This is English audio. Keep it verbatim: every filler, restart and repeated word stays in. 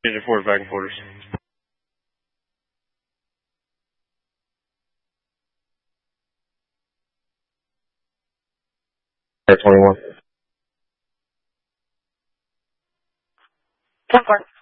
Engine four is back in quarters. Air twenty-one. ten four.